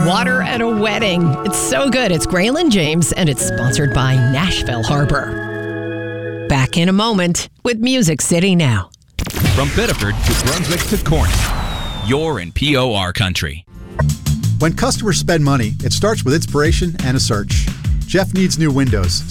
Water at a Wedding. It's so good. It's Graylin James, and it's sponsored by Nashville Harbor. Back in a moment with Music City Now. From Biddeford to Brunswick to Corning, you're in POR country. When customers spend money, it starts with inspiration and a search. Jeff needs new windows,